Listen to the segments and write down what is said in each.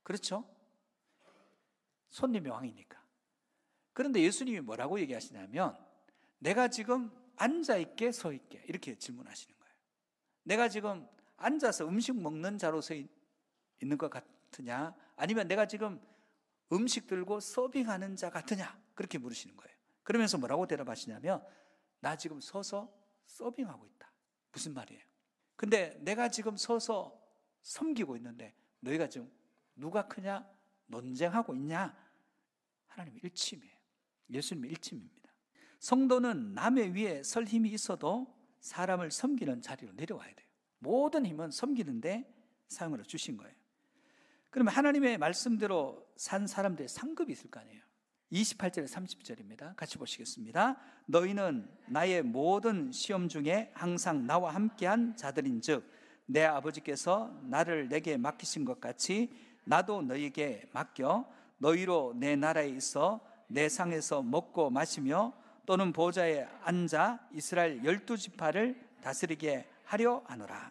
그렇죠? 손님이 왕이니까. 그런데 예수님이 뭐라고 얘기하시냐면 내가 지금 앉아있게 서있게 이렇게 질문하시는 거예요. 내가 지금 앉아서 음식 먹는 자로서 있는 것 같으냐, 아니면 내가 지금 음식 들고 서빙하는 자 같으냐, 그렇게 물으시는 거예요. 그러면서 뭐라고 대답하시냐면 나 지금 서서 서빙하고 있다. 무슨 말이에요? 근데 내가 지금 서서 섬기고 있는데 너희가 지금 누가 크냐 논쟁하고 있냐? 하나님의 일침이에요. 예수님의 일침입니다. 성도는 남의 위에 설 힘이 있어도 사람을 섬기는 자리로 내려와야 돼요. 모든 힘은 섬기는데 사용을 주신 거예요. 그러면 하나님의 말씀대로 산 사람들의 상급이 있을 거 아니에요. 28절에 30절입니다. 같이 보시겠습니다. 너희는 나의 모든 시험 중에 항상 나와 함께한 자들인즉 내 아버지께서 나를 내게 맡기신 것 같이 나도 너희에게 맡겨 너희로 내 나라에 있어 내 상에서 먹고 마시며 또는 보좌에 앉아 이스라엘 12지파를 다스리게 하려 하노라.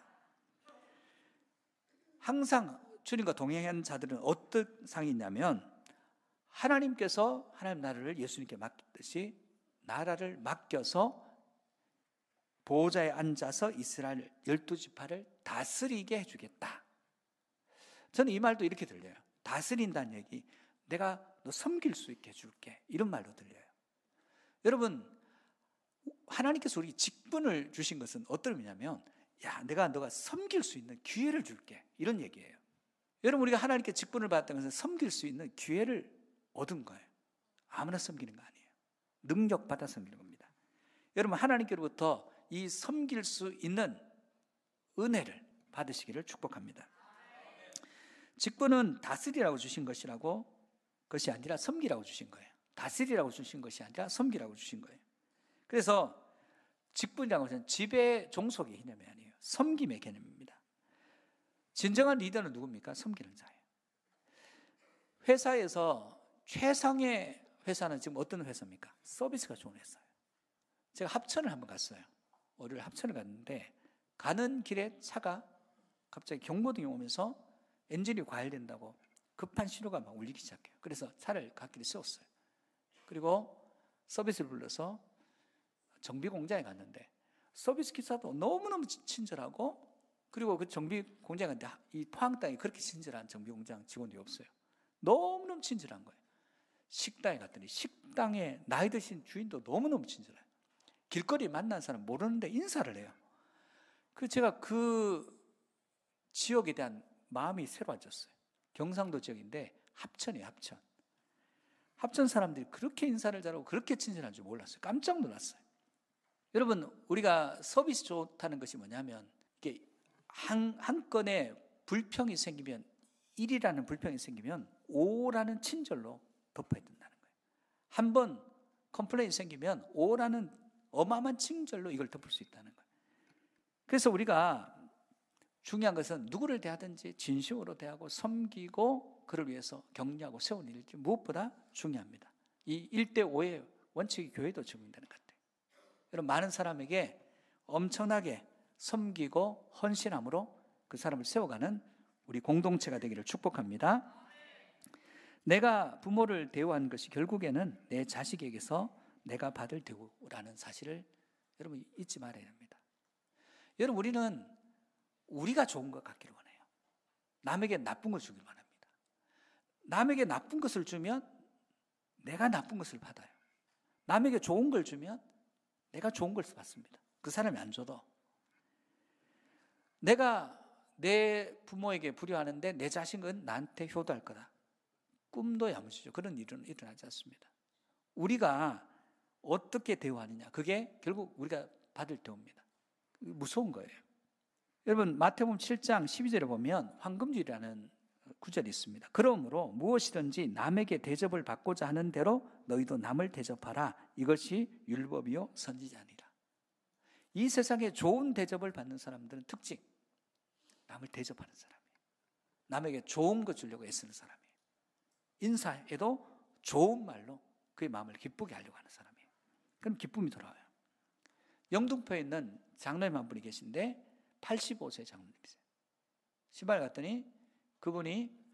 항상 주님과 동행한 자들은 어떤 상이 있냐면 하나님께서 하나님 나라를 예수님께 맡겼듯이 나라를 맡겨서 보호자에 앉아서 이스라엘 12지파를 다스리게 해주겠다. 저는 이 말도 이렇게 들려요. 다스린다는 얘기, 내가 너 섬길 수 있게 해줄게, 이런 말로 들려요. 여러분, 하나님께서 우리 직분을 주신 것은 어떤 의미냐면 야, 내가 너가 섬길 수 있는 기회를 줄게, 이런 얘기예요. 여러분, 우리가 하나님께 직분을 받았던 것은 섬길 수 있는 기회를 얻은 거예요. 아무나 섬기는 거 아니에요. 능력 받아 섬기는 겁니다. 여러분, 하나님께로부터 이 섬길 수 있는 은혜를 받으시기를 축복합니다. 직분은 다스리라고 주신 것이 아니라 섬기라고 주신 거예요. 다스리라고 주신 것이 아니라 섬기라고 주신 거예요. 그래서 직분이라고 하는 지배 종속의 개념이 아니에요. 섬김의 개념입니다. 진정한 리더는 누굽니까? 섬기는 자예요. 회사에서 최상의 회사는 지금 어떤 회사입니까? 서비스가 좋은 회사예요. 제가 합천을 한번 갔어요. 월요일 합천을 갔는데 가는 길에 차가 갑자기 경고등이 오면서 엔진이 과열된다고 급한 신호가 막 울리기 시작해요. 그래서 차를 갓길에 세웠어요. 그리고 서비스를 불러서 정비 공장에 갔는데 서비스 기사도 너무너무 친절하고, 그리고 그 정비 공장에 갔는데 이 포항 땅에 그렇게 친절한 정비 공장 직원이 없어요. 너무너무 친절한 거예요. 식당에 갔더니 식당에 나이 드신 주인도 너무너무 친절해요. 길거리에 만난 사람 모르는데 인사를 해요. 그래서 제가 그 지역에 대한 마음이 새로워졌어요. 경상도 지역인데 합천이에요, 합천. 합천 사람들이 그렇게 인사를 잘하고 그렇게 친절한 줄 몰랐어요. 깜짝 놀랐어요. 여러분, 우리가 서비스 좋다는 것이 뭐냐면 이게 한 건에 불평이 생기면, 1이라는 불평이 생기면 5라는 친절로 덮어야 된다는 거예요. 한 번 컴플레인이 생기면 5라는 어마어마한 친절로 이걸 덮을 수 있다는 거예요. 그래서 우리가 중요한 것은 누구를 대하든지 진심으로 대하고 섬기고 그를 위해서 격려하고 세우는 일이 무엇보다 중요합니다. 이 1대5의 원칙이 교회도 적용되는 것 같아요. 여러분, 많은 사람에게 엄청나게 섬기고 헌신함으로 그 사람을 세워가는 우리 공동체가 되기를 축복합니다. 내가 부모를 대우하는 것이 결국에는 내 자식에게서 내가 받을 대우라는 사실을 여러분 잊지 말아야 합니다. 여러분, 우리는 우리가 좋은 것 같기를 원해요. 남에게 나쁜 걸 주길 원합니다. 남에게 나쁜 것을 주면 내가 나쁜 것을 받아요. 남에게 좋은 걸 주면 내가 좋은 걸 받습니다. 그 사람이 안 줘도. 내가 내 부모에게 불효하는데 내 자식은 나한테 효도할 거다. 꿈도 야무지죠. 그런 일은 일어나지 않습니다. 우리가 어떻게 대우하느냐, 그게 결국 우리가 받을 대우입니다. 무서운 거예요. 여러분, 마태복음 7장 12절에 보면 황금줄이라는 구절이 있습니다. 그러므로 무엇이든지 남에게 대접을 받고자 하는 대로 너희도 남을 대접하라. 이것이 율법이요 선지자니라. 이 세상에 좋은 대접을 받는 사람들은 특징, 남을 대접하는 사람이에요. 남에게 좋은 거 주려고 애쓰는 사람이에요. 인사에도 좋은 말로 그의 마음을 기쁘게 하려고 하는 사람이에요. 그럼 기쁨이 돌아와요. 영등포에 있는 장로님 한 분이 계신데 85세 장로님이세요. 시발 갔더니 그분이